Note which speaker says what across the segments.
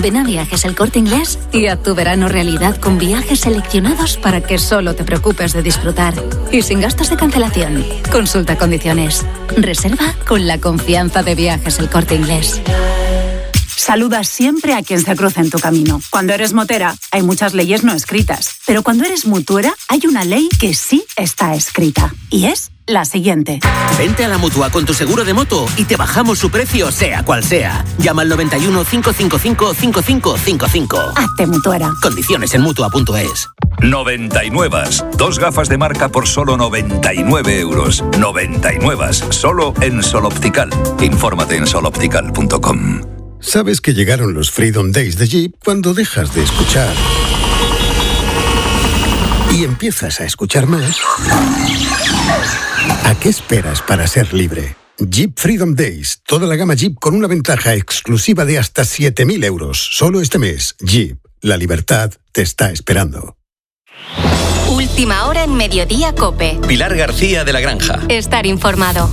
Speaker 1: Ven a Viajes El Corte Inglés y haz tu verano realidad con viajes seleccionados para que solo te preocupes de disfrutar. Y sin gastos de cancelación. Consulta condiciones. Reserva con la confianza de Viajes El Corte Inglés.
Speaker 2: Saludas siempre a quien se cruza en tu camino. Cuando eres motera, hay muchas leyes no escritas. Pero cuando eres mutuera, hay una ley que sí está escrita. Y es la siguiente.
Speaker 3: Vente a la Mutua con tu seguro de moto y te bajamos su precio, sea cual sea. Llama al 91 555 5555.
Speaker 2: Hazte mutuera.
Speaker 3: Condiciones en Mutua.es.
Speaker 4: 99. 2 gafas de marca por solo 99 euros. 99. Solo en Sol Optical. Infórmate en soloptical.com.
Speaker 5: Sabes que llegaron los Freedom Days de Jeep cuando dejas de escuchar y empiezas a escuchar más. ¿A qué esperas para ser libre? Jeep Freedom Days. Toda la gama Jeep con una ventaja exclusiva de hasta 7.000 euros. Solo este mes. Jeep. La libertad te está esperando.
Speaker 6: Última hora en Mediodía COPE.
Speaker 7: Pilar García de la Granja.
Speaker 6: Estar informado.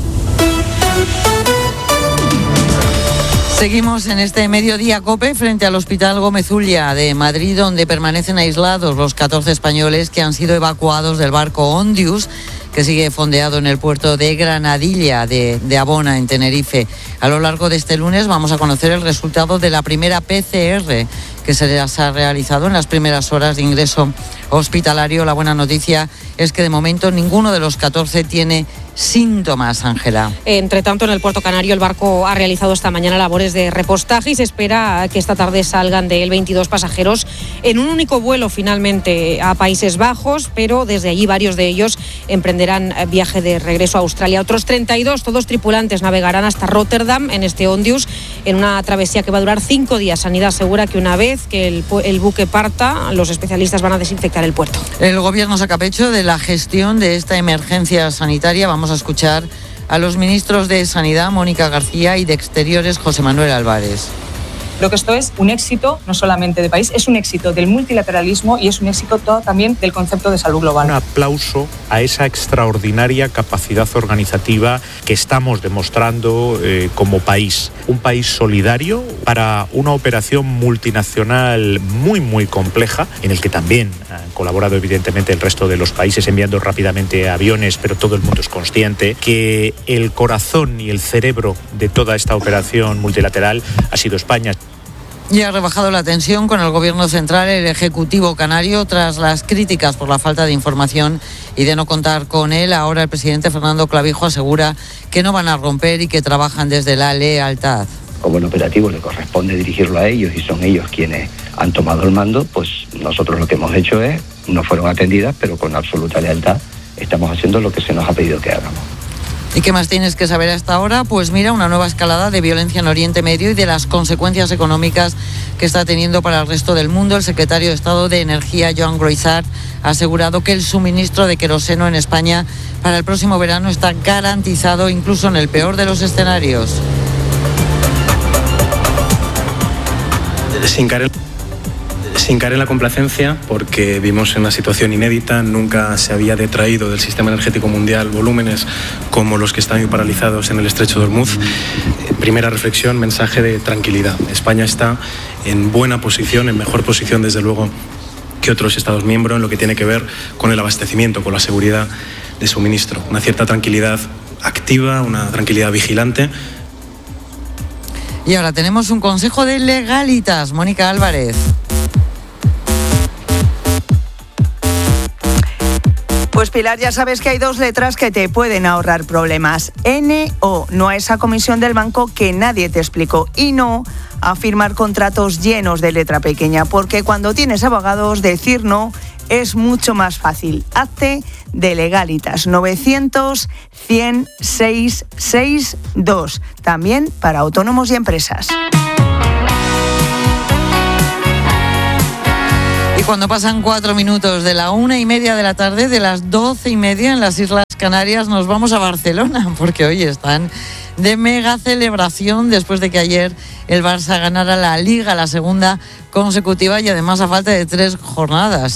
Speaker 8: Seguimos en este Mediodía COPE frente al Hospital Gómez Ulla de Madrid, donde permanecen aislados los 14 españoles que han sido evacuados del barco Ondius, que sigue fondeado en el puerto de Granadilla de Abona, en Tenerife. A lo largo de este lunes vamos a conocer el resultado de la primera PCR que se les ha realizado en las primeras horas de ingreso hospitalario. La buena noticia es que de momento ninguno de los 14 tiene síntomas, Ángela.
Speaker 9: Entre tanto, en el puerto canario el barco ha realizado esta mañana labores de repostaje y se espera que esta tarde salgan de él 22 pasajeros en un único vuelo finalmente a Países Bajos, pero desde allí varios de ellos emprenderán viaje de regreso a Australia. Otros 32, todos tripulantes, navegarán hasta Rotterdam en este Ondius en una travesía que va a durar 5 días. Sanidad asegura que una vez que el buque parta, los especialistas van a desinfectar el puerto.
Speaker 8: El gobierno saca pecho de la gestión de esta emergencia sanitaria. Vamos a escuchar a los ministros de Sanidad, Mónica García, y de Exteriores, José Manuel Álvarez.
Speaker 10: Creo que esto es un éxito no solamente del país, es un éxito del multilateralismo y es un éxito todo también del concepto de salud global.
Speaker 11: Un aplauso a esa extraordinaria capacidad organizativa que estamos demostrando como país. Un país solidario para una operación multinacional muy compleja, en el que también han colaborado evidentemente el resto de los países enviando rápidamente aviones, pero todo el mundo es consciente que el corazón y el cerebro de toda esta operación multilateral ha sido España.
Speaker 8: Y ha rebajado la tensión con el Gobierno central, el Ejecutivo canario, tras las críticas por la falta de información y de no contar con él. Ahora el presidente Fernando Clavijo asegura que no van a romper y que trabajan desde la lealtad.
Speaker 12: Como el operativo le corresponde dirigirlo a ellos y son ellos quienes han tomado el mando, pues nosotros lo que hemos hecho es, no fueron atendidas, pero con absoluta lealtad estamos haciendo lo que se nos ha pedido que hagamos.
Speaker 8: ¿Y qué más tienes que saber hasta ahora? Pues mira, una nueva escalada de violencia en Oriente Medio y de las consecuencias económicas que está teniendo para el resto del mundo. El secretario de Estado de Energía, Joan Groisart, ha asegurado que el suministro de queroseno en España para el próximo verano está garantizado, incluso en el peor de los escenarios.
Speaker 13: Sin caer en la complacencia, porque vivimos en una situación inédita, nunca se había detraído del sistema energético mundial volúmenes como los que están hoy paralizados en el estrecho de Hormuz. Primera reflexión, mensaje de tranquilidad. España está en buena posición, en mejor posición desde luego que otros Estados miembros en lo que tiene que ver con el abastecimiento, con la seguridad de suministro. Una cierta tranquilidad activa, una tranquilidad vigilante.
Speaker 8: Y ahora tenemos un consejo de Legalitas, Mónica Álvarez.
Speaker 14: Pues Pilar, ya sabes que hay 2 letras que te pueden ahorrar problemas. NO, no a esa comisión del banco que nadie te explicó. Y no a firmar contratos llenos de letra pequeña, porque cuando tienes abogados, decir no es mucho más fácil. Hazte de Legalitas, 900 100 662. También para autónomos y empresas.
Speaker 8: Y cuando pasan 4 minutos de la 1:30 de la tarde, de las 12:30 en las Islas Canarias, nos vamos a Barcelona, porque hoy están de mega celebración después de que ayer el Barça ganara la Liga, la segunda consecutiva, y además a falta de 3 jornadas,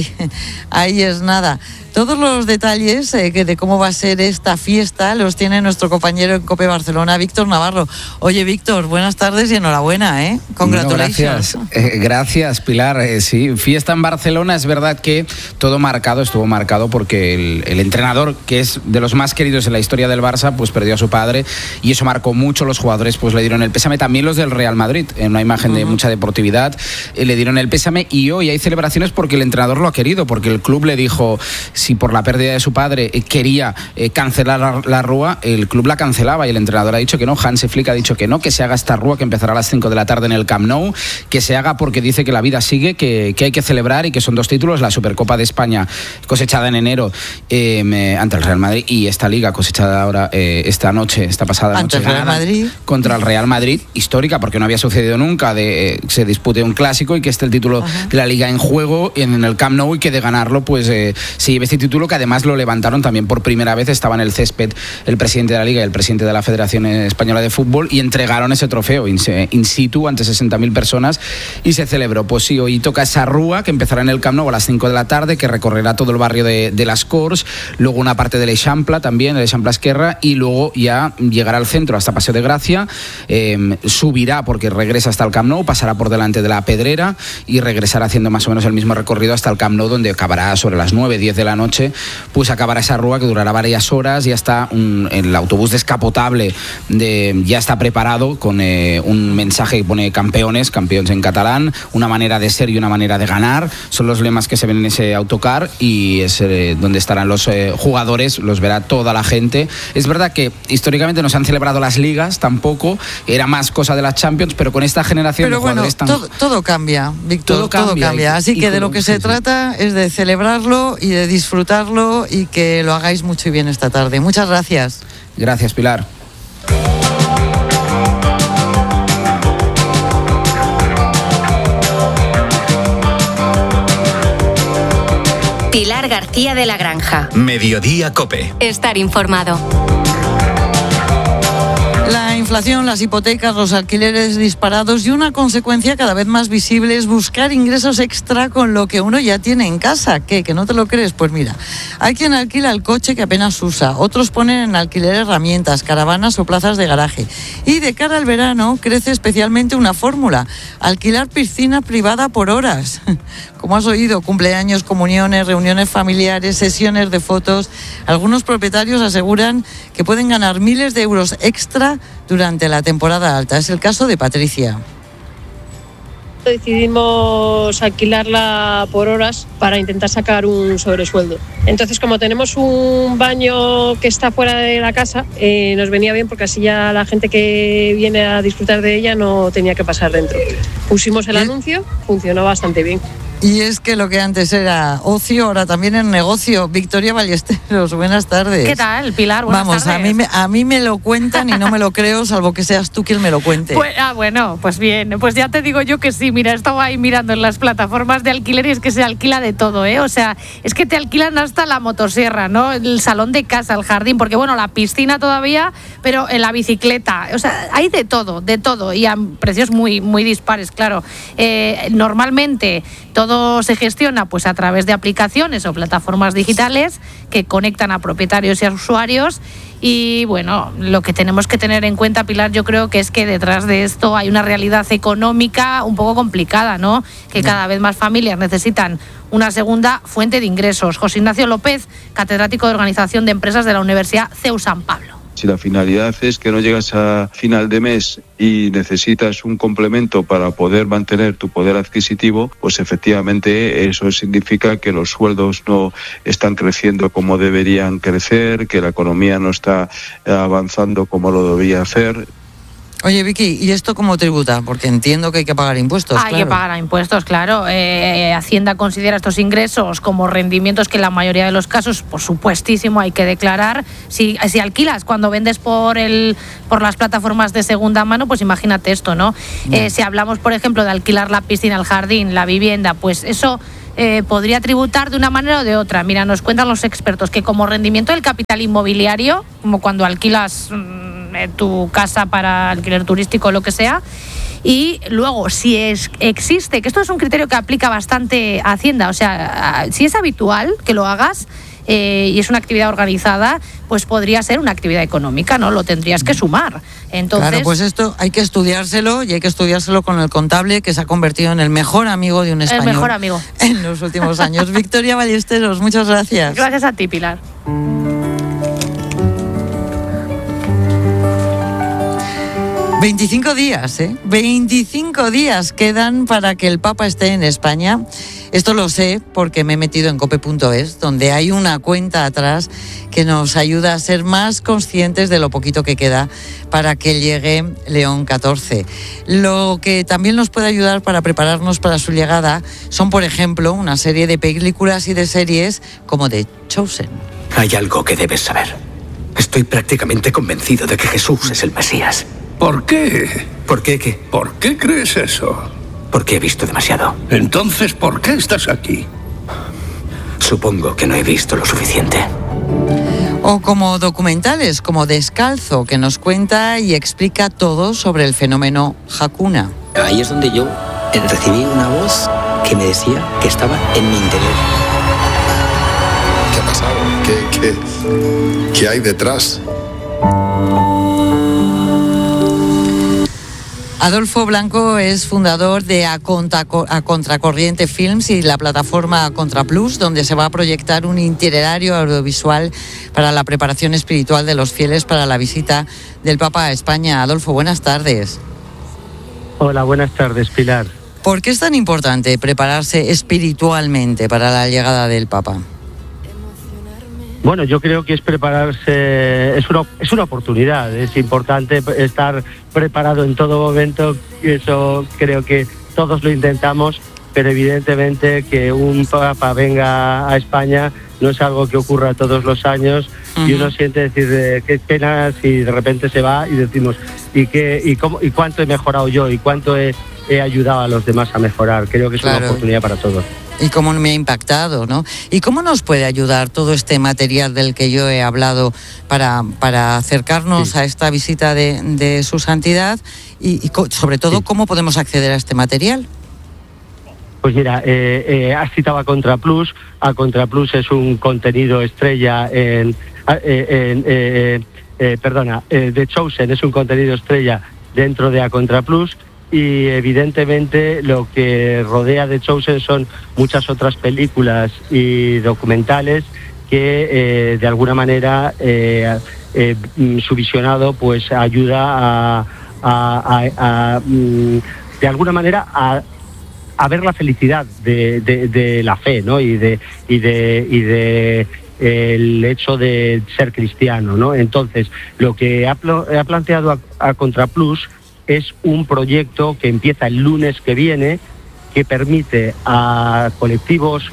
Speaker 8: ahí es nada. Todos los detalles de cómo va a ser esta fiesta los tiene nuestro compañero en COPE Barcelona, Víctor Navarro. Oye, Víctor, buenas tardes y enhorabuena, Congratulations.
Speaker 7: Gracias, Pilar. Sí, fiesta en Barcelona. Es verdad que todo estuvo marcado porque el entrenador, que es de los más queridos en la historia del Barça, pues perdió a su padre y eso marcó mucho. Los jugadores pues le dieron el pésame, también los del Real Madrid, en una imagen de mucha deportividad, le dieron el pésame, y hoy hay celebraciones porque el entrenador lo ha querido, porque el club le dijo, si por la pérdida de su padre quería cancelar la rúa, el club la cancelaba, y el entrenador ha dicho que no. Hansi Flick ha dicho que no, que se haga esta rúa que empezará a las 5 de la tarde en el Camp Nou, que se haga porque dice que la vida sigue, que hay que celebrar, y que son 2 títulos, la Supercopa de España cosechada en enero ante el Real Madrid, y esta Liga cosechada ahora esta pasada noche
Speaker 8: ante el Real Madrid,
Speaker 7: contra el Real Madrid, histórica porque no había sucedido nunca se dispute un clásico y que esté el título de la Liga en juego en el Camp Nou, y que de ganarlo pues se lleve este título, que además lo levantaron también por primera vez. Estaba en el césped el presidente de la Liga y el presidente de la Federación Española de Fútbol y entregaron ese trofeo in situ ante 60.000 personas y se celebró. Pues sí, hoy toca esa rúa que empezará en el Camp Nou a las 5 de la tarde, que recorrerá todo el barrio de las Corts, luego una parte de l'Eixample también, el Eixample Esquerra, y luego ya llegará al centro hasta Paseo de Gracia, subirá porque regresa hasta el Camp Nou, pasará por delante de la Pedrera y regresará haciendo más o menos el mismo recorrido hasta el Camp Nou, donde acabará sobre las 9-10 de la noche, pues acabará esa rúa que durará varias horas. Ya está el autobús descapotable ya está preparado con un mensaje que pone campeones en catalán, una manera de ser y una manera de ganar, son los lemas que se ven en ese autocar, y es donde estarán los jugadores, los verá toda la gente. Es verdad que históricamente no se han celebrado las ligas tampoco, era más cosa de las Champions, pero con esta generación de jugadores
Speaker 8: todo cambia, Víctor, todo cambia. Así que de lo que se trata es de celebrarlo y de disfrutarlo, y que lo hagáis mucho y bien esta tarde. Muchas gracias.
Speaker 7: Gracias, Pilar.
Speaker 6: Pilar García de la Granja.
Speaker 15: Mediodía COPE.
Speaker 6: Estar informado.
Speaker 8: La inflación, las hipotecas, los alquileres disparados, y una consecuencia cada vez más visible es buscar ingresos extra con lo que uno ya tiene en casa. ¿Qué? ¿Que no te lo crees? Pues mira, hay quien alquila el coche que apenas usa, otros ponen en alquiler herramientas, caravanas o plazas de garaje. Y de cara al verano crece especialmente una fórmula: alquilar piscina privada por horas. Como has oído, cumpleaños, comuniones, reuniones familiares, sesiones de fotos. Algunos propietarios aseguran que pueden ganar miles de euros extra durante la temporada alta. Es el caso de Patricia.
Speaker 16: Decidimos alquilarla por horas para intentar sacar un sobresueldo. Entonces, como tenemos un baño que está fuera de la casa, nos venía bien porque así ya la gente que viene a disfrutar de ella no tenía que pasar dentro. Pusimos el anuncio, funcionó bastante bien.
Speaker 8: Y es que lo que antes era ocio, ahora también es negocio. Victoria Ballesteros, buenas tardes.
Speaker 17: ¿Qué tal, Pilar? Buenas
Speaker 8: tardes. A mí me lo cuentan y no me lo creo, salvo que seas tú quien me lo cuente.
Speaker 17: Bueno, pues bien, pues ya te digo yo que sí. Mira, estaba ahí mirando en las plataformas de alquiler y es que se alquila de todo, ¿eh? O sea, es que te alquilan hasta la motosierra, ¿no? El salón de casa, el jardín, porque bueno, la piscina todavía, pero en la bicicleta. O sea, hay de todo, y a precios muy, muy dispares, claro. Normalmente todo se gestiona pues a través de aplicaciones o plataformas digitales que conectan a propietarios y a usuarios. Y bueno, lo que tenemos que tener en cuenta, Pilar, yo creo que es que detrás de esto hay una realidad económica un poco complicada, ¿no? Que cada vez más familias necesitan una segunda fuente de ingresos. José Ignacio López, catedrático de Organización de Empresas de la Universidad CEU San Pablo.
Speaker 18: Si la finalidad es que no llegas a final de mes y necesitas un complemento para poder mantener tu poder adquisitivo, pues efectivamente eso significa que los sueldos no están creciendo como deberían crecer, que la economía no está avanzando como lo debería hacer.
Speaker 8: Oye, Vicky, ¿y esto cómo tributa? Porque entiendo que hay que pagar impuestos.
Speaker 17: Hay que pagar impuestos, claro. Hacienda considera estos ingresos como rendimientos que en la mayoría de los casos, por supuestísimo, hay que declarar. Si alquilas cuando vendes por las plataformas de segunda mano, pues imagínate esto, ¿no? Si hablamos, por ejemplo, de alquilar la piscina, el jardín, la vivienda, pues eso podría tributar de una manera o de otra. Mira, nos cuentan los expertos que como rendimiento del capital inmobiliario, como cuando alquilas tu casa para alquiler turístico o lo que sea. Y luego, si existe, que esto es un criterio que aplica bastante a Hacienda, o sea, si es habitual que lo hagas y es una actividad organizada, pues podría ser una actividad económica, ¿no? Lo tendrías que sumar. Entonces,
Speaker 8: claro, pues esto hay que estudiárselo, y hay que estudiárselo con el contable, que se ha convertido en el mejor amigo de un español.
Speaker 17: El mejor amigo.
Speaker 8: En los últimos años. Victoria Ballesteros, muchas gracias.
Speaker 17: Gracias a ti, Pilar.
Speaker 8: 25 días, 25 días quedan para que el Papa esté en España. Esto lo sé porque me he metido en cope.es, donde hay una cuenta atrás que nos ayuda a ser más conscientes de lo poquito que queda para que llegue León XIV. Lo que también nos puede ayudar para prepararnos para su llegada son, por ejemplo, una serie de películas y de series como The Chosen.
Speaker 15: Hay algo que debes saber. Estoy prácticamente convencido de que Jesús es el Mesías.
Speaker 19: ¿Por qué?
Speaker 15: ¿Por qué qué?
Speaker 19: ¿Por qué crees eso?
Speaker 15: Porque he visto demasiado.
Speaker 19: Entonces, ¿por qué estás aquí?
Speaker 15: Supongo que no he visto lo suficiente.
Speaker 8: O como documentales, como Descalzo, que nos cuenta y explica todo sobre el fenómeno Hakuna.
Speaker 20: Ahí es donde yo recibí una voz que me decía que estaba en mi interior.
Speaker 21: ¿Qué ha pasado? ¿Qué hay detrás?
Speaker 8: Adolfo Blanco es fundador de A Contracorriente Films y la plataforma Contraplus, donde se va a proyectar un itinerario audiovisual para la preparación espiritual de los fieles para la visita del Papa a España. Adolfo, buenas tardes.
Speaker 22: Hola, buenas tardes, Pilar.
Speaker 8: ¿Por qué es tan importante prepararse espiritualmente para la llegada del Papa?
Speaker 22: Bueno, yo creo que es prepararse, es una oportunidad, es importante estar preparado en todo momento, eso creo que todos lo intentamos, pero evidentemente que un Papa venga a España no es algo que ocurra todos los años. Uh-huh. Y uno siente decir, qué pena si de repente se va, y decimos, ¿y cuánto he mejorado yo? ¿Y cuánto he ayudado a los demás a mejorar? Creo que es una oportunidad para todos.
Speaker 8: Y cómo me ha impactado, ¿no? ¿Y cómo nos puede ayudar todo este material del que yo he hablado para acercarnos a esta visita de su santidad? Y sobre todo, ¿cómo podemos acceder a este material?
Speaker 22: Pues mira, has citado a Contraplus. A Contraplus es un contenido estrella The Chosen es un contenido estrella dentro de A Contraplus. Y evidentemente lo que rodea The Chosen son muchas otras películas y documentales que de alguna manera su visionado pues ayuda de alguna manera a ver la felicidad de la fe, ¿no? y de el hecho de ser cristiano, ¿no? Entonces, lo que ha planteado a Contraplus es un proyecto que empieza el lunes que viene, que permite a colectivos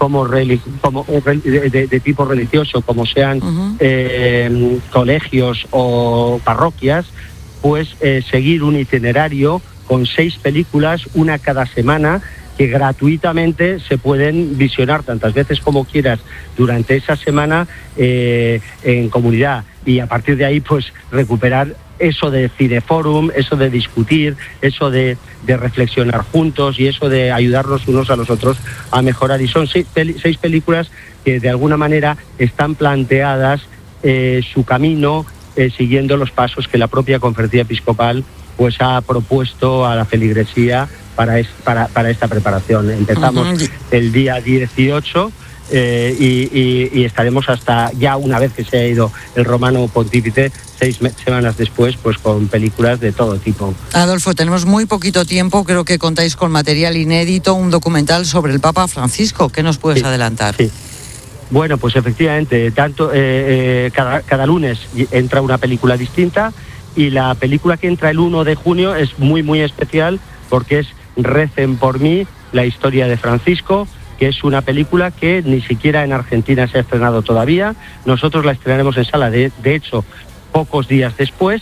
Speaker 22: de tipo religioso, como sean colegios o parroquias, pues seguir un itinerario con 6 películas, una cada semana, que gratuitamente se pueden visionar tantas veces como quieras durante esa semana en comunidad, y a partir de ahí pues recuperar eso de cineforum, eso de discutir, eso de reflexionar juntos y eso de ayudarnos unos a los otros a mejorar. Y son 6 películas que de alguna manera están planteadas su camino siguiendo los pasos que la propia Conferencia Episcopal pues ha propuesto a la feligresía para esta preparación. Empezamos el día 18 y estaremos hasta ya una vez que se ha ido el romano pontífice, 6 semanas después, pues con películas de todo tipo.
Speaker 8: Adolfo, tenemos muy poquito tiempo, creo que contáis con material inédito, un documental sobre el Papa Francisco. ¿Qué nos puedes adelantar?
Speaker 22: Sí. Bueno, pues efectivamente, cada lunes entra una película distinta, y la película que entra el 1 de junio es muy, muy especial porque es Recen por mí, la historia de Francisco, que es una película que ni siquiera en Argentina se ha estrenado todavía. Nosotros la estrenaremos en sala, de hecho, pocos días después,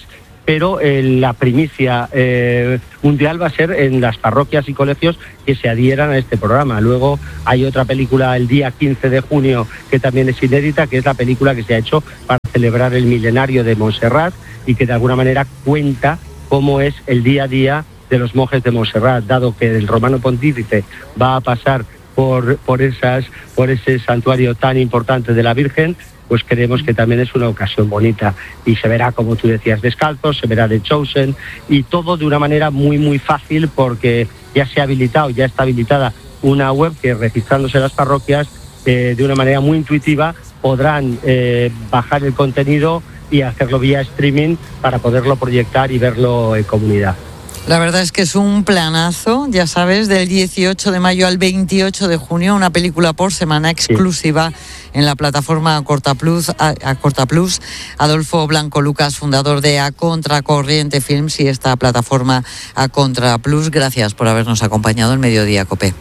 Speaker 22: pero la primicia mundial va a ser en las parroquias y colegios que se adhieran a este programa. Luego hay otra película el día 15 de junio que también es inédita, que es la película que se ha hecho para celebrar el milenario de Montserrat y que de alguna manera cuenta cómo es el día a día de los monjes de Montserrat, dado que el romano pontífice va a pasar por ese santuario tan importante de la Virgen. Pues creemos que también es una ocasión bonita y se verá, como tú decías, descalzos, se verá The Chosen y todo de una manera muy muy fácil, porque ya está habilitada una web que, registrándose en las parroquias de una manera muy intuitiva, podrán bajar el contenido y hacerlo vía streaming para poderlo proyectar y verlo en comunidad.
Speaker 8: La verdad es que es un planazo, ya sabes, del 18 de mayo al 28 de junio, una película por semana exclusiva en la plataforma Acorta Plus. Adolfo Blanco Lucas, fundador de A Contracorriente Films y esta plataforma Acorta Plus, gracias por habernos acompañado en Mediodía COPE.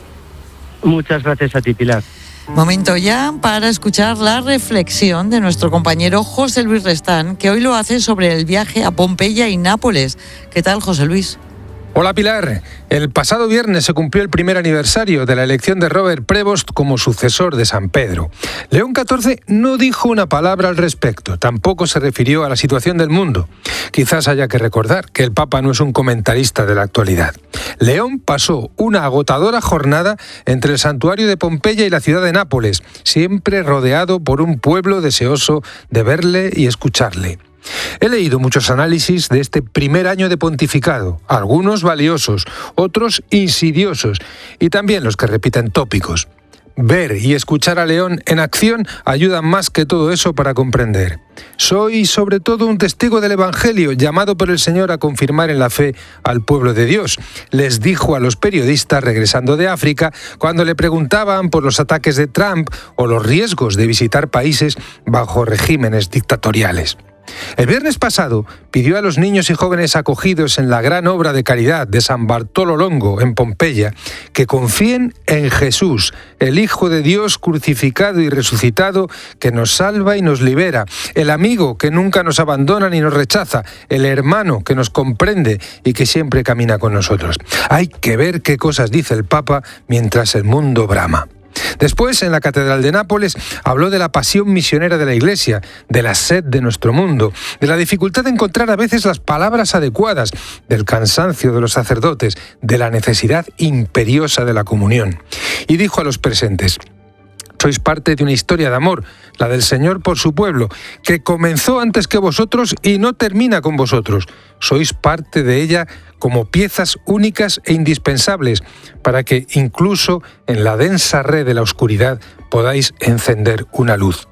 Speaker 22: Muchas gracias a ti, Pilar.
Speaker 8: Momento ya para escuchar la reflexión de nuestro compañero José Luis Restán, que hoy lo hace sobre el viaje a Pompeya y Nápoles. ¿Qué tal, José Luis?
Speaker 1: Hola Pilar, el pasado viernes se cumplió el primer aniversario de la elección de Robert Prevost como sucesor de San Pedro. León XIV no dijo una palabra al respecto, tampoco se refirió a la situación del mundo. Quizás haya que recordar que el Papa no es un comentarista de la actualidad. León pasó una agotadora jornada entre el santuario de Pompeya y la ciudad de Nápoles, siempre rodeado por un pueblo deseoso de verle y escucharle. He leído muchos análisis de este primer año de pontificado, algunos valiosos, otros insidiosos y también los que repiten tópicos. Ver y escuchar a León en acción ayuda más que todo eso para comprender. Soy sobre todo un testigo del Evangelio, llamado por el Señor a confirmar en la fe al pueblo de Dios, les dijo a los periodistas regresando de África cuando le preguntaban por los ataques de Trump o los riesgos de visitar países bajo regímenes dictatoriales. El viernes pasado pidió a los niños y jóvenes acogidos en la gran obra de caridad de San Bartolo Longo en Pompeya que confíen en Jesús, el Hijo de Dios crucificado y resucitado, que nos salva y nos libera, el amigo que nunca nos abandona ni nos rechaza, el hermano que nos comprende y que siempre camina con nosotros. Hay que ver qué cosas dice el Papa mientras el mundo brama. Después, en la Catedral de Nápoles, habló de la pasión misionera de la Iglesia, de la sed de nuestro mundo, de la dificultad de encontrar a veces las palabras adecuadas, del cansancio de los sacerdotes, de la necesidad imperiosa de la comunión. Y dijo a los presentes: sois parte de una historia de amor, la del Señor por su pueblo, que comenzó antes que vosotros y no termina con vosotros. Sois parte de ella como piezas únicas e indispensables, para que incluso en la densa red de la oscuridad podáis encender una luz.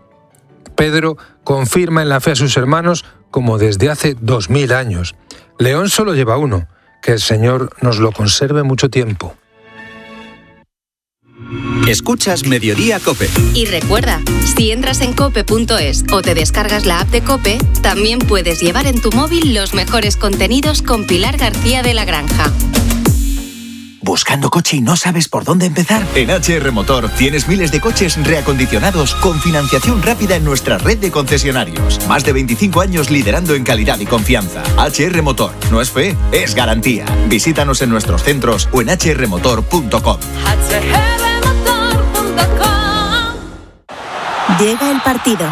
Speaker 1: Pedro confirma en la fe a sus hermanos como desde hace 2000 años. León solo lleva uno, que el Señor nos lo conserve mucho tiempo.
Speaker 2: Escuchas Mediodía COPE.
Speaker 6: Y recuerda, si entras en cope.es o te descargas la app de COPE, también puedes llevar en tu móvil los mejores contenidos con Pilar García de la Granja.
Speaker 2: ¿Buscando coche y no sabes por dónde empezar? En HR Motor tienes miles de coches reacondicionados con financiación rápida en nuestra red de concesionarios. Más de 25 años liderando en calidad y confianza. HR Motor. No es fe, es garantía. Visítanos en nuestros centros o en hrmotor.com.
Speaker 23: Llega el partido.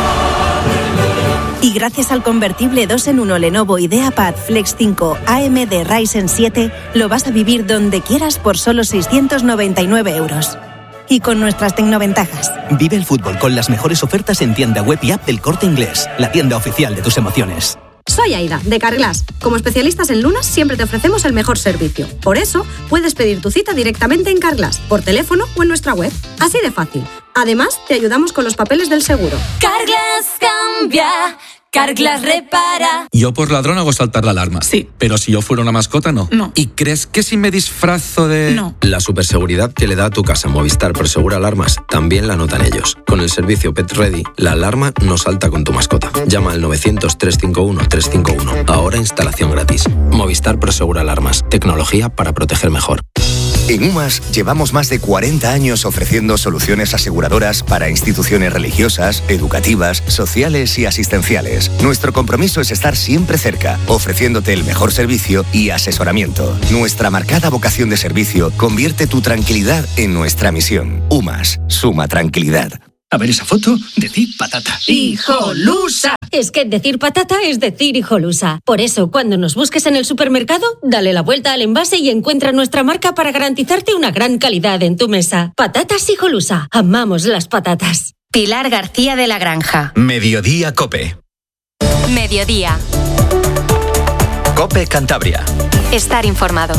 Speaker 23: Y gracias al convertible 2 en 1 Lenovo IdeaPad Flex 5 AMD Ryzen 7, lo vas a vivir donde quieras por solo 699 euros. Y con nuestras tecnoventajas.
Speaker 2: Vive el fútbol con las mejores ofertas en tienda web y app del Corte Inglés, la tienda oficial de tus emociones.
Speaker 24: Soy Aida, de Carglass. Como especialistas en lunas, siempre te ofrecemos el mejor servicio. Por eso, puedes pedir tu cita directamente en Carglass, por teléfono o en nuestra web. Así de fácil. Además, te ayudamos con los papeles del seguro.
Speaker 25: Carglass cambia, Carglass repara.
Speaker 26: Yo por ladrón hago saltar la alarma.
Speaker 25: Sí.
Speaker 26: Pero si yo fuera una mascota, no.
Speaker 25: No.
Speaker 26: ¿Y crees que si me disfrazo de...?
Speaker 25: No.
Speaker 27: La superseguridad que le da a tu casa Movistar Prosegura Alarmas también la notan ellos. Con el servicio Pet Ready, la alarma no salta con tu mascota. Llama al 900-351-351. Ahora instalación gratis. Movistar Prosegura Alarmas. Tecnología para proteger mejor.
Speaker 3: En UMAS llevamos más de 40 años ofreciendo soluciones aseguradoras para instituciones religiosas, educativas, sociales y asistenciales. Nuestro compromiso es estar siempre cerca, ofreciéndote el mejor servicio y asesoramiento. Nuestra marcada vocación de servicio convierte tu tranquilidad en nuestra misión. UMAS, suma tranquilidad.
Speaker 19: A ver esa foto, decir patata.
Speaker 4: ¡Hijolusa! Es que decir patata es decir hijolusa. Por eso, cuando nos busques en el supermercado, dale la vuelta al envase y encuentra nuestra marca para garantizarte una gran calidad en tu mesa. Patatas Hijolusa. Amamos las patatas.
Speaker 6: Pilar García de la Granja.
Speaker 2: Mediodía COPE.
Speaker 6: Mediodía.
Speaker 2: COPE Cantabria.
Speaker 6: Estar informado.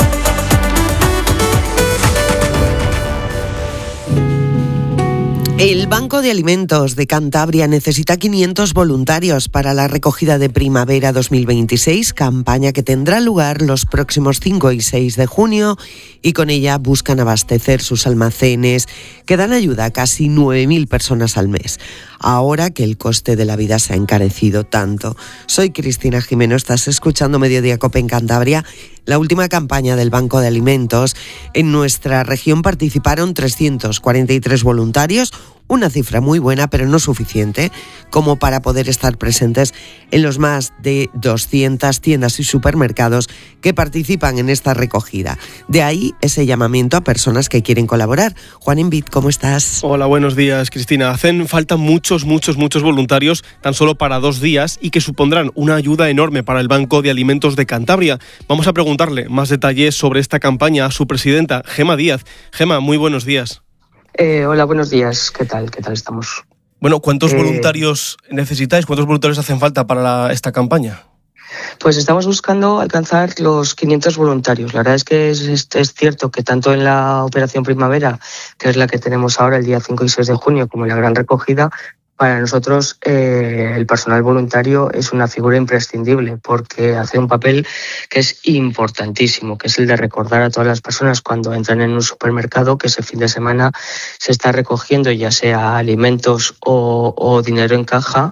Speaker 5: El Banco de Alimentos de Cantabria necesita 500 voluntarios para la recogida de primavera 2026, campaña que tendrá lugar los próximos 5 y 6 de junio, y con ella buscan abastecer sus almacenes, que dan ayuda a casi 9.000 personas al mes, ahora que el coste de la vida se ha encarecido tanto. Soy Cristina Jimeno, estás escuchando Mediodía COPE en Cantabria. La última campaña del Banco de Alimentos, en nuestra región participaron 343 voluntarios, una cifra muy buena, pero no suficiente como para poder estar presentes en los más de 200 tiendas y supermercados que participan en esta recogida. De ahí ese llamamiento a personas que quieren colaborar. Juan Envid, ¿cómo estás?
Speaker 9: Hola, buenos días, Cristina. Hacen falta muchos voluntarios tan solo para 2 días y que supondrán una ayuda enorme para el Banco de Alimentos de Cantabria. Vamos a preguntarle más detalles sobre esta campaña a su presidenta, Gema Díaz. Gema, muy buenos días.
Speaker 10: Hola, buenos días. ¿Qué tal estamos?
Speaker 9: Bueno, ¿cuántos voluntarios necesitáis? ¿Cuántos voluntarios hacen falta para esta campaña?
Speaker 10: Pues estamos buscando alcanzar los 500 voluntarios. La verdad es que es cierto que tanto en la Operación Primavera, que es la que tenemos ahora el día 5 y 6 de junio, como en la gran recogida, para nosotros el personal voluntario es una figura imprescindible porque hace un papel que es importantísimo, que es el de recordar a todas las personas cuando entran en un supermercado que ese fin de semana se está recogiendo ya sea alimentos o dinero en caja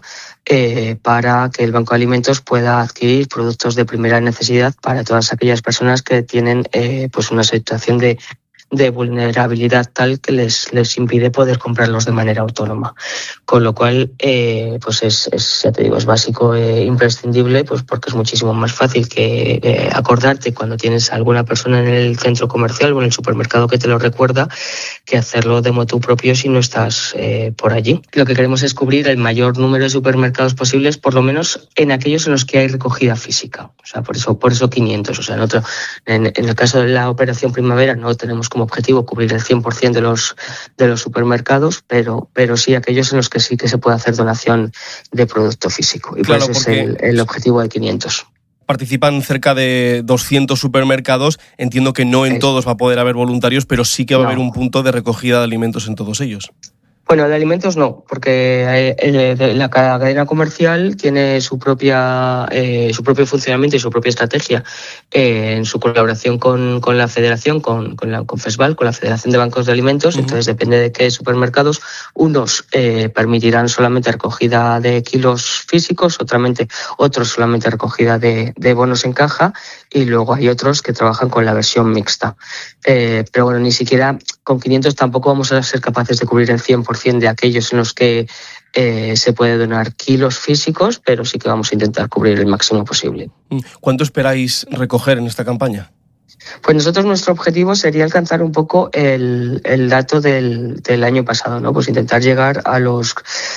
Speaker 10: para que el Banco de Alimentos pueda adquirir productos de primera necesidad para todas aquellas personas que tienen pues una situación de vulnerabilidad tal que les impide poder comprarlos de manera autónoma. Con lo cual, pues ya te digo, es básico, imprescindible, pues porque es muchísimo más fácil que acordarte cuando tienes a alguna persona en el centro comercial o en el supermercado que te lo recuerda, que hacerlo de motu propio si no estás por allí. Lo que queremos es cubrir el mayor número de supermercados posibles, por lo menos en aquellos en los que hay recogida física. O sea, por eso 500. O sea, en el caso de la Operación Primavera no tenemos como objetivo cubrir el 100% de los supermercados, pero sí aquellos en los que sí que se puede hacer donación de producto físico. Y claro, pues ese es el objetivo de 500.
Speaker 9: Participan cerca de 200 supermercados. Entiendo que no en todos va a poder haber voluntarios, pero sí que va a haber un punto de recogida de alimentos en todos ellos.
Speaker 10: Bueno, de alimentos no, porque la cadena comercial tiene su propio funcionamiento y su propia estrategia en su colaboración con la Federación, con FESVAL, con la Federación de Bancos de Alimentos. Entonces depende de qué supermercados. Unos permitirán solamente recogida de kilos físicos, otros solamente recogida de bonos en caja, y luego hay otros que trabajan con la versión mixta. Pero bueno, ni siquiera con 500 tampoco vamos a ser capaces de cubrir el 100% de aquellos en los que se puede donar kilos físicos, pero sí que vamos a intentar cubrir el máximo posible.
Speaker 9: ¿Cuánto esperáis recoger en esta campaña?
Speaker 10: Pues nosotros nuestro objetivo sería alcanzar un poco el dato del año pasado, ¿no? Pues intentar llegar a los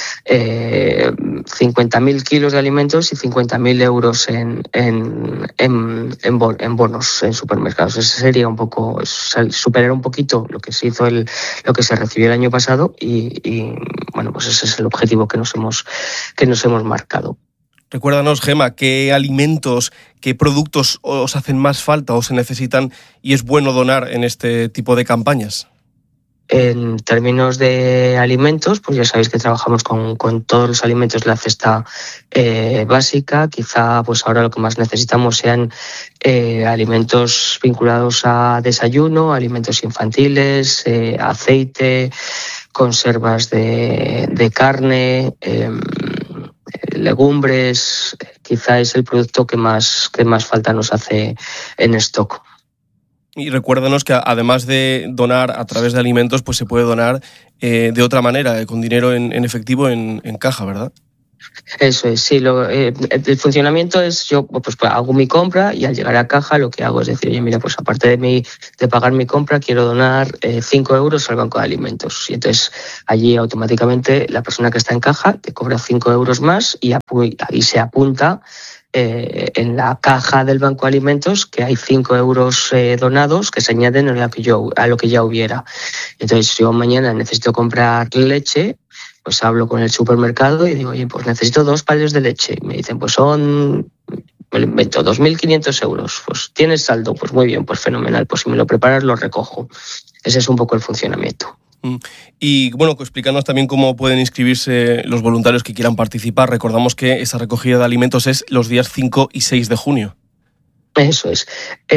Speaker 10: 50.000 kilos de alimentos y 50.000 euros en bonos en supermercados. Ese sería un poco superar un poquito lo que se hizo lo que se recibió el año pasado y bueno, pues ese es el objetivo que nos hemos marcado.
Speaker 9: Recuérdanos, Gema, qué alimentos, qué productos os hacen más falta o se necesitan y es bueno donar en este tipo de campañas.
Speaker 10: En términos de alimentos, pues ya sabéis que trabajamos con todos los alimentos de la cesta básica. Quizá pues ahora lo que más necesitamos sean alimentos vinculados a desayuno, alimentos infantiles, aceite, conservas de carne, legumbres. Quizá es el producto que más falta nos hace en stock.
Speaker 9: Y recuérdanos que además de donar a través de alimentos, pues se puede donar de otra manera, con dinero en efectivo en caja, ¿verdad?
Speaker 10: Eso es, sí. El funcionamiento es, yo pues hago mi compra y al llegar a caja lo que hago es decir, oye, mira, pues aparte de pagar mi compra, quiero donar 5 euros al banco de alimentos. Y entonces allí automáticamente la persona que está en caja te cobra 5 euros más y ahí se apunta en la caja del banco de alimentos que hay 5 euros donados que se añaden a lo que ya hubiera. Entonces yo mañana necesito comprar leche, pues hablo con el supermercado y digo, oye, pues necesito 2 palos de leche. Y me dicen, pues son, me lo invento, 2.500 euros. Pues tienes saldo, pues muy bien, pues fenomenal. Pues si me lo preparas, lo recojo. Ese es un poco el funcionamiento.
Speaker 9: Y bueno, explícanos también cómo pueden inscribirse los voluntarios que quieran participar. Recordamos que esa recogida de alimentos es los días 5 y 6 de junio.
Speaker 10: Eso es.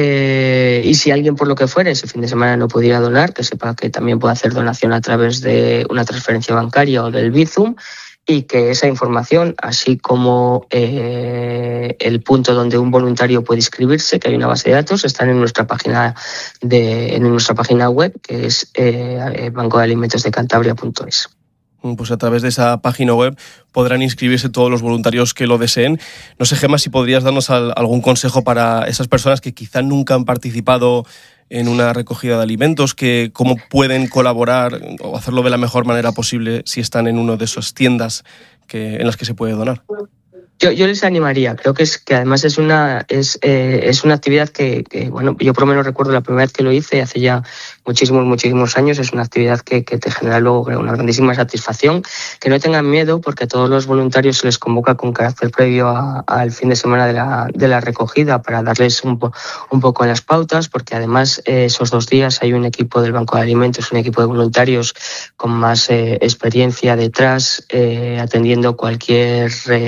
Speaker 10: Y si alguien por lo que fuera ese fin de semana no pudiera donar, que sepa que también puede hacer donación a través de una transferencia bancaria o del Bizum, y que esa información, así como el punto donde un voluntario puede inscribirse, que hay una base de datos, están en nuestra página web, que es bancodealimentosdecantabria.es.
Speaker 9: Pues a través de esa página web podrán inscribirse todos los voluntarios que lo deseen. No sé, Gemma, si podrías darnos algún consejo para esas personas que quizá nunca han participado en una recogida de alimentos, que cómo pueden colaborar o hacerlo de la mejor manera posible si están en una de esas tiendas en las que se puede donar.
Speaker 10: Yo les animaría, creo que además es una actividad que, bueno, yo por lo menos recuerdo la primera vez que lo hice, hace ya muchísimos años, es una actividad que te genera luego una grandísima satisfacción. Que no tengan miedo, porque a todos los voluntarios se les convoca con carácter previo al fin de semana de la recogida para darles un poco las pautas, porque además esos 2 días hay un equipo del Banco de Alimentos, un equipo de voluntarios con más experiencia detrás, atendiendo cualquier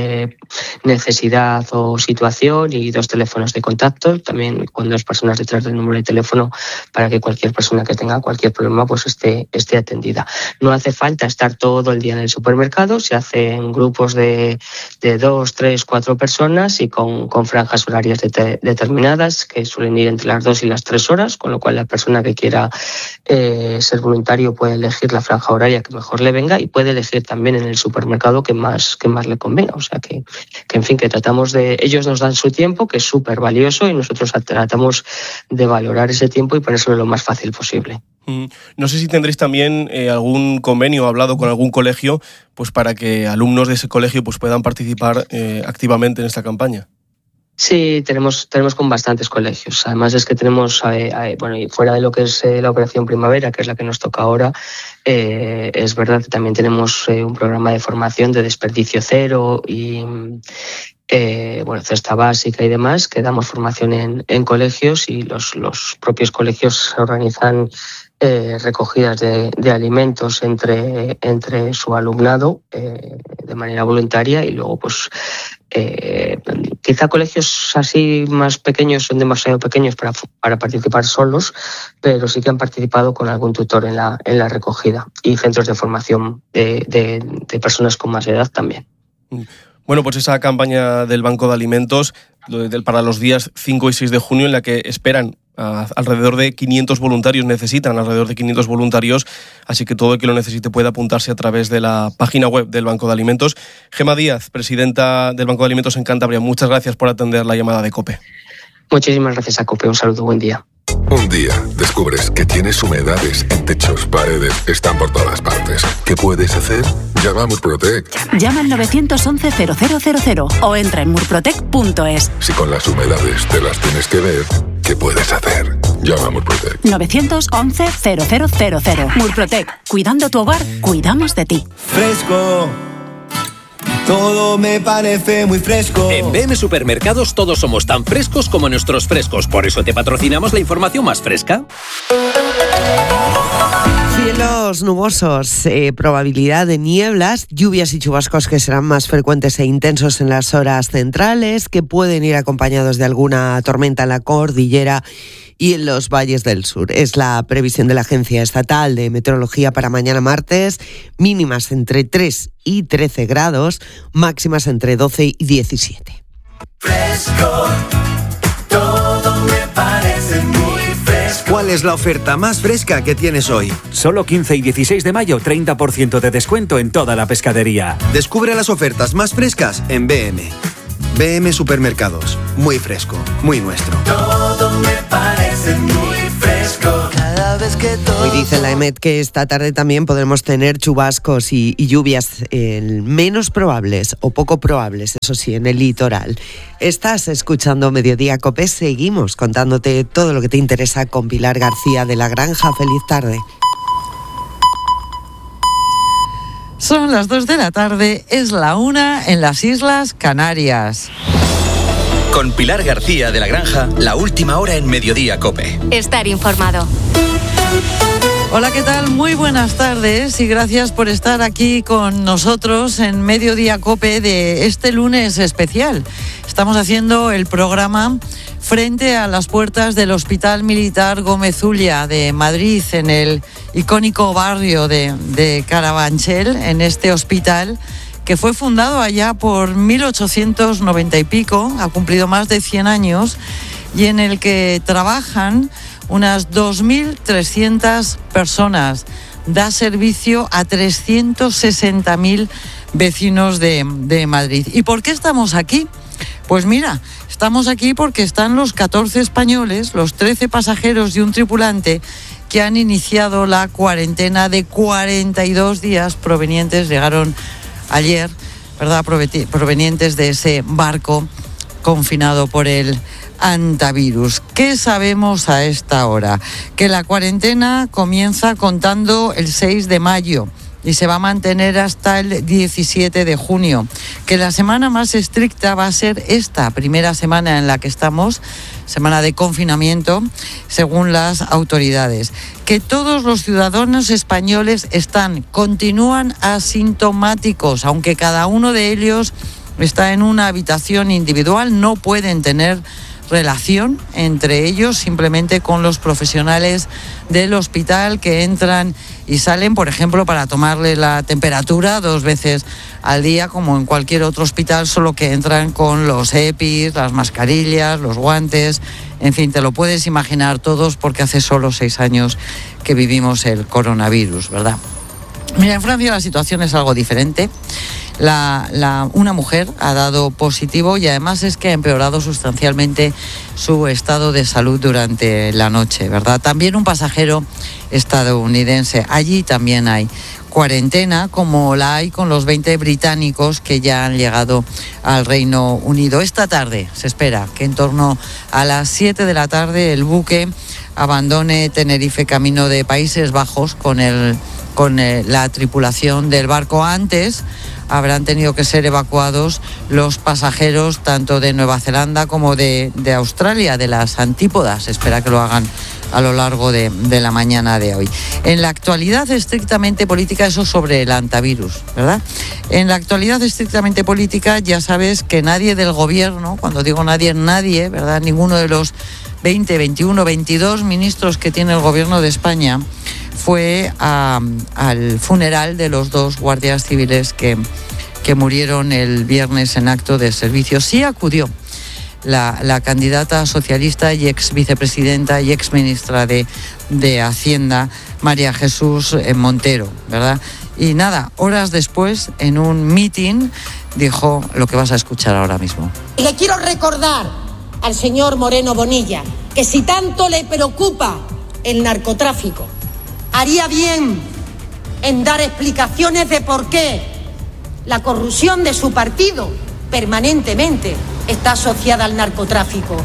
Speaker 10: necesidad o situación, y 2 teléfonos de contacto, también con 2 personas detrás del número de teléfono para que cualquier persona que tenga cualquier problema pues esté atendida. No hace falta estar todo el día en el supermercado, se hacen grupos de 2, 3, 4 personas y con franjas horarias determinadas que suelen ir entre las 2 y las 3 horas, con lo cual la persona que quiera ser voluntario puede elegir la franja horaria que mejor le venga y puede elegir también en el supermercado que más le convenga. O sea que en fin, que ellos nos dan su tiempo, que es súper valioso, y nosotros tratamos de valorar ese tiempo y ponérselo lo más fácil posible.
Speaker 9: No sé si tendréis también algún convenio, hablado con algún colegio, pues para que alumnos de ese colegio pues puedan participar activamente en esta campaña.
Speaker 10: Sí, tenemos con bastantes colegios. Además es que tenemos, bueno, y fuera de lo que es la Operación Primavera, que es la que nos toca ahora, es verdad que también tenemos un programa de formación de desperdicio cero y cesta básica y demás, que damos formación en colegios, y los propios colegios organizan recogidas de alimentos entre su alumnado de manera voluntaria, y luego pues quizá colegios así más pequeños son demasiado pequeños para participar solos, pero sí que han participado con algún tutor en la recogida, y centros de formación de personas con más edad también.
Speaker 9: Bueno, pues esa campaña del Banco de Alimentos para los días 5 y 6 de junio, en la que esperan alrededor de 500 voluntarios, necesitan alrededor de 500 voluntarios, así que todo el que lo necesite puede apuntarse a través de la página web del Banco de Alimentos. Gemma Díaz, presidenta del Banco de Alimentos en Cantabria, muchas gracias por atender la llamada de COPE.
Speaker 10: Muchísimas gracias a COPE, un saludo, buen día.
Speaker 21: Un día descubres que tienes humedades en techos, paredes, están por todas partes. ¿Qué puedes hacer? Llama a Murprotec.
Speaker 7: Llama al 911-0000 o entra en murprotec.es.
Speaker 21: Si con las humedades te las tienes que ver, ¿qué puedes hacer? Llama a Murprotec.
Speaker 7: 911-0000. Murprotec. Cuidando tu hogar, cuidamos de ti.
Speaker 11: Fresco. Todo me parece muy fresco.
Speaker 12: En BM Supermercados todos somos tan frescos como nuestros frescos. Por eso te patrocinamos la información más fresca.
Speaker 5: Cielos nubosos, probabilidad de nieblas, lluvias y chubascos que serán más frecuentes e intensos en las horas centrales, que pueden ir acompañados de alguna tormenta en la cordillera y en los valles del sur. Es la previsión de la Agencia Estatal de Meteorología para mañana martes, mínimas entre 3 y 13 grados, máximas entre 12 y 17.
Speaker 11: Fresco, todo me parece muy fresco.
Speaker 13: ¿Cuál es la oferta más fresca que tienes hoy?
Speaker 14: Solo 15 y 16 de mayo, 30% de descuento en toda la pescadería.
Speaker 13: Descubre las ofertas más frescas en BM. BM Supermercados. Muy fresco, muy nuestro.
Speaker 11: Todo me parece muy fresco. Cada vez que todo...
Speaker 5: Hoy dice la EMET que esta tarde también podremos tener chubascos y lluvias menos probables o poco probables, eso sí, en el litoral. Estás escuchando Mediodía COPE, seguimos contándote todo lo que te interesa con Pilar García de La Granja. Feliz tarde.
Speaker 8: Son las 2 de la tarde, es la 1 en las Islas Canarias.
Speaker 2: Con Pilar García de La Granja, la última hora en Mediodía COPE.
Speaker 6: Estar informado.
Speaker 8: Hola, ¿qué tal? Muy buenas tardes y gracias por estar aquí con nosotros en Mediodía COPE de este lunes especial. Estamos haciendo el programa frente a las puertas del Hospital Militar Gómez Ulla de Madrid, en el icónico barrio de Carabanchel, en este hospital que fue fundado allá por 1890 y pico, ha cumplido más de 100 años, y en el que trabajan unas 2.300 personas. Da servicio a 360.000 vecinos de Madrid. ¿Y por qué estamos aquí? Pues mira, estamos aquí porque están los 14 españoles, los 13 pasajeros y un tripulante que han iniciado la cuarentena de 42 días llegaron ayer, ¿verdad?, provenientes de ese barco confinado por el hantavirus. ¿Qué sabemos a esta hora? Que la cuarentena comienza contando el 6 de mayo y se va a mantener hasta el 17 de junio. Que la semana más estricta va a ser esta primera semana en la que estamos, semana de confinamiento, según las autoridades. Que todos los ciudadanos españoles continúan asintomáticos, aunque cada uno de ellos está en una habitación individual, no pueden tener relación entre ellos, simplemente con los profesionales del hospital que entran y salen, por ejemplo, para tomarle la temperatura 2 veces al día, como en cualquier otro hospital, solo que entran con los EPIs, las mascarillas, los guantes, en fin, te lo puedes imaginar todos, porque hace solo 6 años que vivimos el coronavirus, ¿verdad? Mira, en Francia la situación es algo diferente. Una mujer ha dado positivo y además es que ha empeorado sustancialmente su estado de salud durante la noche, ¿verdad? También un pasajero estadounidense. Allí también hay cuarentena, como la hay con los 20 británicos que ya han llegado al Reino Unido. Esta tarde se espera que en torno a las 7 de la tarde el buque abandone Tenerife camino de Países Bajos con la tripulación del barco. Antes habrán tenido que ser evacuados los pasajeros tanto de Nueva Zelanda como de Australia, de las antípodas. Se espera que lo hagan a lo largo de la mañana de hoy. En la actualidad estrictamente política, eso sobre el hantavirus, ¿verdad? En la actualidad estrictamente política, ya sabes que nadie del gobierno, cuando digo nadie, ¿verdad?, ninguno de los 20, 21, 22 ministros que tiene el gobierno de España fue al funeral de los 2 guardias civiles que murieron el viernes en acto de servicio. Sí acudió la candidata socialista y ex vicepresidenta y ex ministra de Hacienda, María Jesús Montero, ¿verdad? Y nada, horas después, en un mitin, dijo lo que vas a escuchar ahora mismo.
Speaker 15: Le quiero recordar al señor Moreno Bonilla que si tanto le preocupa el narcotráfico, haría bien en dar explicaciones de por qué la corrupción de su partido permanentemente está asociada al narcotráfico.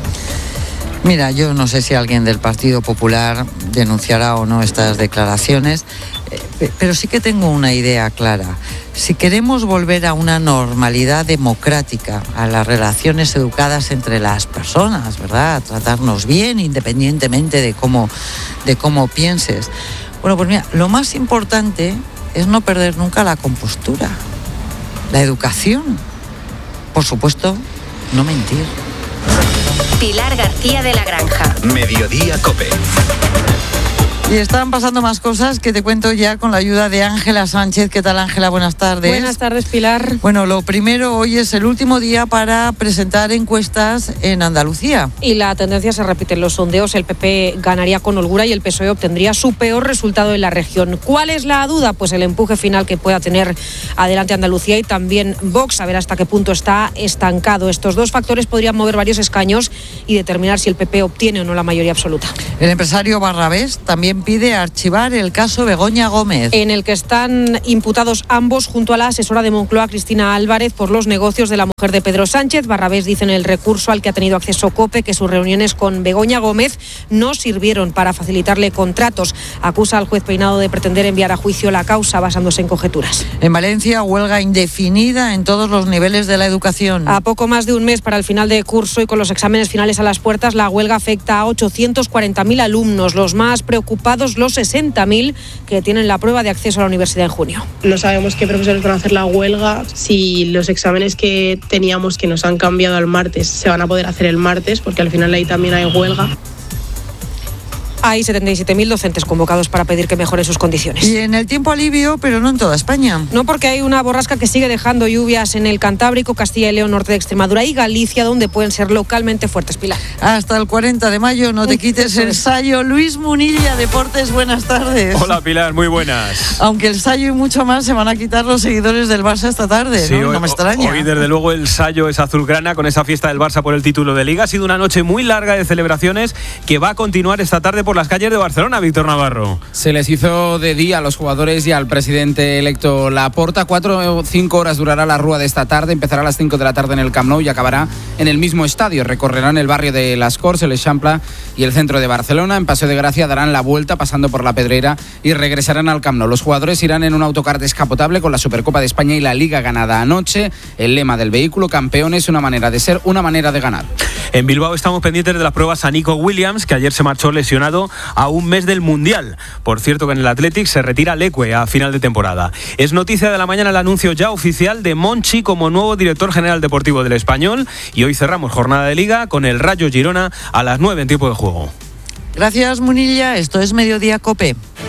Speaker 8: Mira, yo no sé si alguien del Partido Popular denunciará o no estas declaraciones, pero sí que tengo una idea clara. Si queremos volver a una normalidad democrática, a las relaciones educadas entre las personas, ¿verdad?, a tratarnos bien independientemente de cómo pienses, bueno, pues mira, lo más importante es no perder nunca la compostura, la educación, por supuesto, no mentir.
Speaker 6: Pilar García de La Granja.
Speaker 2: Mediodía COPE.
Speaker 8: Y están pasando más cosas que te cuento ya con la ayuda de Ángela Sánchez. ¿Qué tal, Ángela? Buenas tardes.
Speaker 1: Buenas tardes, Pilar.
Speaker 8: Bueno, lo primero, hoy es el último día para presentar encuestas en Andalucía.
Speaker 1: Y la tendencia se repite en los sondeos. El PP ganaría con holgura y el PSOE obtendría su peor resultado en la región. ¿Cuál es la duda? Pues el empuje final que pueda tener adelante Andalucía y también Vox, a ver hasta qué punto está estancado. Estos dos factores podrían mover varios escaños y determinar si el PP obtiene o no la mayoría absoluta.
Speaker 8: El empresario Barrabés también pide archivar el caso Begoña Gómez,
Speaker 1: en el que están imputados ambos junto a la asesora de Moncloa, Cristina Álvarez, por los negocios de la mujer de Pedro Sánchez. Barrabés dice en el recurso al que ha tenido acceso COPE que sus reuniones con Begoña Gómez no sirvieron para facilitarle contratos. Acusa al juez Peinado de pretender enviar a juicio la causa basándose en conjeturas.
Speaker 8: En Valencia, huelga indefinida en todos los niveles de la educación.
Speaker 1: A poco más de un mes para el final de curso y con los exámenes finales a las puertas, la huelga afecta a 840.000 alumnos, los más preocupados los 60.000 que tienen la prueba de acceso a la universidad en junio.
Speaker 16: No sabemos qué profesores van a hacer la huelga, si los exámenes que teníamos que nos han cambiado al martes se van a poder hacer el martes, porque al final ahí también hay huelga.
Speaker 1: Hay 77.000 docentes convocados para pedir que mejoren sus condiciones.
Speaker 8: Y en el tiempo alivio, pero no en toda España.
Speaker 1: No, porque hay una borrasca que sigue dejando lluvias en el Cantábrico, Castilla y León, norte de Extremadura y Galicia, donde pueden ser localmente fuertes, Pilar.
Speaker 8: Hasta el 40 de mayo, no te quites el sayo. Luis Munilla, Deportes, buenas tardes.
Speaker 17: Hola, Pilar, muy buenas.
Speaker 8: Aunque el sayo y mucho más se van a quitar los seguidores del Barça esta tarde,
Speaker 17: sí,
Speaker 8: ¿no? No me extraña.
Speaker 17: Hoy, desde luego, el sayo es azulgrana con esa fiesta del Barça por el título de Liga. Ha sido una noche muy larga de celebraciones que va a continuar esta tarde por las calles de Barcelona. Víctor Navarro.
Speaker 18: Se les hizo de día a los jugadores y al presidente electo Laporta. 4 o 5 horas durará la rúa de esta tarde. Empezará a las 5 de la tarde en el Camp Nou y acabará en el mismo estadio. Recorrerán el barrio de Las Corts, el Eixample y el centro de Barcelona. En Paseo de Gracia darán la vuelta pasando por la Pedrera y regresarán al Camp Nou. Los jugadores irán en un autocar descapotable con la Supercopa de España y la Liga ganada anoche. El lema del vehículo: campeones, una manera de ser, una manera de ganar.
Speaker 17: En Bilbao estamos pendientes de las pruebas a Nico Williams, que ayer se marchó lesionado a un mes del Mundial. Por cierto que en el Athletic se retira Leque a final de temporada. Es noticia de la mañana el anuncio ya oficial de Monchi como nuevo director general deportivo del Español, y hoy cerramos jornada de Liga con el Rayo Girona a las 9 en tiempo de juego.
Speaker 8: Gracias, Munilla. Esto es Mediodía COPE.